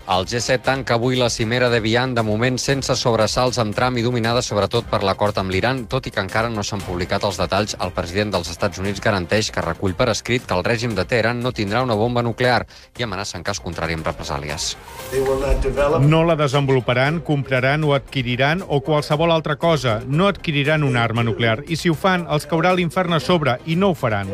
El G7 tanca avui la cimera de Vian, de moment sense sobresalts, amb tram i dominada sobretot per l'acord amb l'Iran. Tot i que encara no s'han publicat els detalls, el president dels Estats Units garanteix que recull per escrit que el règim de Teheran no tindrà una bomba nuclear i amenaça en cas contrari amb represàlies. No la desenvoluparan, compraran o adquiriran o qualsevol altra cosa. No adquiriran una arma nuclear i si ho fan, els caurà l'infern a sobre i no ho faran.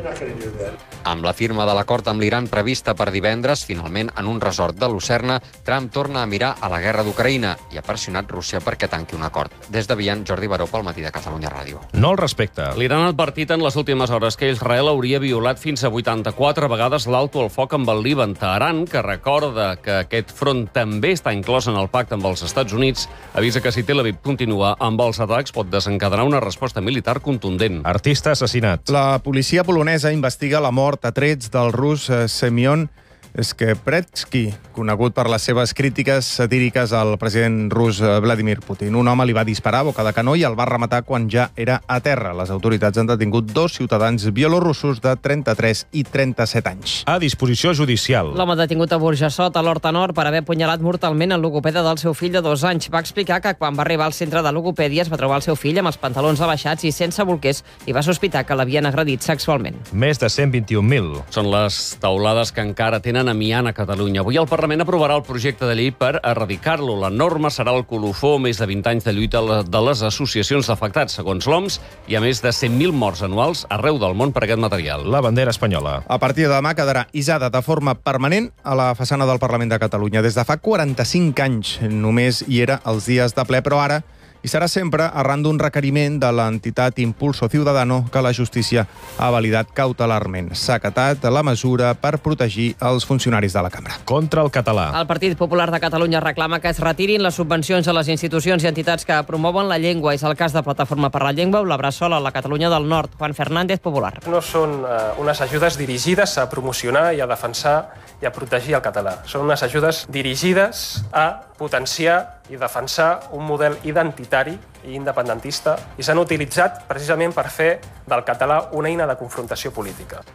Amb la firma de l'acord amb l'Iran prevista per divendres, finalment en un resort de Lucerna, Trump torna a mirar a la guerra d'Ucraïna i ha pressionat Rússia perquè tanqui un acord. Des de Vian, Jordi Baró, pel Matí de Catalunya Ràdio. No el respecta. L'Iran ha advertit en les últimes hores que Israel hauria violat fins a 84 vegades l'alto al foc amb el Líban. Teheran, que recorda que aquest front també està inclòs en el pacte amb els Estats Units, avisa que si Tel Aviv continua amb els atacs pot desencadenar una resposta militar contundent. Artista assassinat. La policia polonesa investiga la mort a trets del rus Semyon Skrzydlewski, conegut per les seves crítiques satíriques al president rus Vladimir Putin. Un home li va disparar a boca de canó i el va rematar quan ja era a terra. Les autoritats han detingut 2 ciutadans bielorussos de 33 i 37 anys. A disposició judicial. L'home detingut a Burjassot, a l'Horta Nord, per haver apunyalat mortalment el logopeda del seu fill de 2 anys. Va explicar que quan va arribar al centre de logopèdia es va trobar el seu fill amb els pantalons abaixats i sense bolquers i va sospitar que l'havien agredit sexualment. Més de 121.000. Són les teulades que encara tenen amiant a Catalunya. Avui el Parlament aprovarà el projecte de llei per erradicar-lo. La norma serà el colofó, més de 20 anys de lluita de les associacions d'afectats. Segons l'OMS, hi ha més de 100.000 morts anuals arreu del món per aquest material. La bandera espanyola. A partir de demà quedarà hissada de forma permanent a la façana del Parlament de Catalunya. Des de fa 45 anys només hi era els dies de ple, però ara i serà sempre arran d'un requeriment de l'entitat Impulso Ciudadano que la justícia ha validat cautelarment. S'ha acatat la mesura per protegir els funcionaris de la cambra. Contra el català. El Partit Popular de Catalunya reclama que es retirin les subvencions a les institucions i entitats que promouen la llengua. És el cas de Plataforma per la Llengua o la Bressola, a la Catalunya del Nord. Juan Fernández, Popular. No són unes ajudes dirigides a promocionar i a defensar i a protegir el català. Són unes ajudes dirigides a potenciar i defensar un model identitari i independentista i s'han utilitzat precisament per fer del català una eina de confrontació política.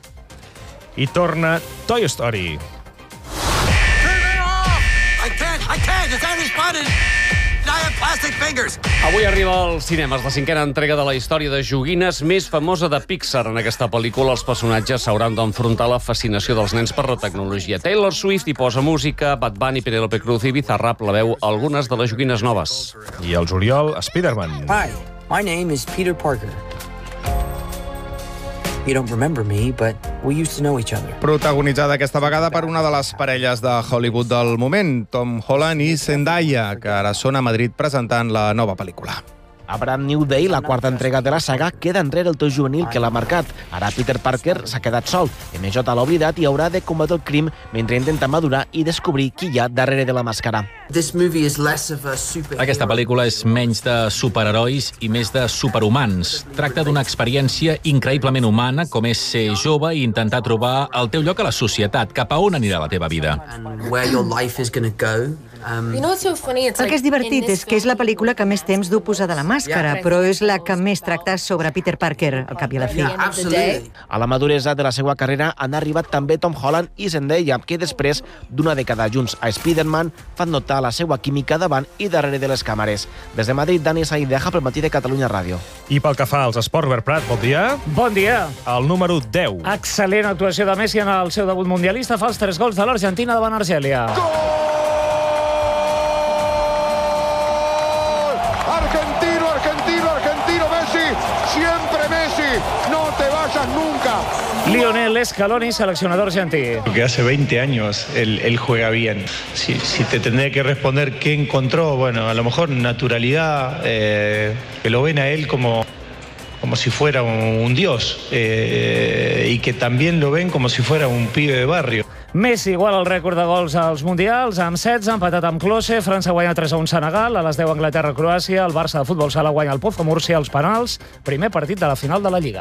I torna Toy Story. Avui arriba als cinemes la 5a entrega de la història de joguines més famosa de Pixar. En aquesta pel·lícula els personatges s'hauran d'enfrontar a la fascinació dels nens per la tecnologia. Taylor Swift hi posa música, Bad Bunny, Penélope Cruz i Bizarrap la veu algunes de les joguines noves. I el juliol, Spider-Man. Hi, my name is Peter Parker. You don't remember me, but we used to know each other. Protagonitzada aquesta vegada per una de les parelles de Hollywood del moment, Tom Holland i Zendaya, que ara són a Madrid presentant la nova pel·lícula. A Brand New Day, la quarta entrega de la saga, queda enrere el to juvenil que l'ha marcat. Ara Peter Parker s'ha quedat sol. MJ l'ha oblidat i haurà de combatre el crim mentre intenta madurar i descobrir qui hi ha darrere de la màscara. Aquesta pel·lícula és menys de superherois i més de superhumans. Tracta d'una experiència increïblement humana, com és ser jove i intentar trobar el teu lloc a la societat, cap a on anirà la teva vida. El que és divertit és que és la pel·lícula que més temps du posada a la màscara, però és la que més tracta sobre Peter Parker, al cap i a la fi. A la maduresa de la seva carrera han arribat també Tom Holland i Zendaya, que després d'una dècada junts a Spider-Man fan notar la seva química davant i darrere de les càmeres. Des de Madrid, Dani Saideja pel Matí de Catalunya Ràdio. I pel que fa als esports, Albert Prat, bon dia. Bon dia. El número 10. Excel·lent actuació de Messi en el seu debut mundialista. Fa els 3 gols de l'Argentina davant Argèlia. Lionel Scaloni, seleccionador argentí. Porque hace 20 años él juega bien. Si te tendré que responder qué encontró, bueno, a lo mejor naturalidad, que lo ven a él como si fuera un dios y que también lo ven como si fuera un pibe de barrio. Messi iguala el rècord de gols als Mundials, amb 16, empatat amb Klose. França guanya 3-1 Senegal, a les 10 Anglaterra-Croàcia, el Barça de futbol sala guanya el Pozo Múrcia als penals, primer partit de la final de la Lliga.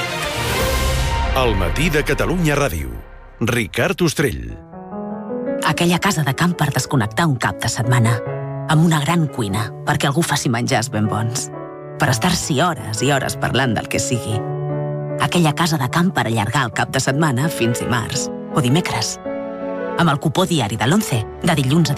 El Matí de Catalunya Ràdio. Ricard Ostrell. Aquella casa de camp per desconnectar un cap de setmana, amb una gran cuina perquè algú faci menjars ben bons, per estar-s'hi hores i hores parlant del que sigui. Aquella casa de camp per allargar el cap de setmana fins dimarts o dimecres. Amb el cupó diari de l'11, de dilluns a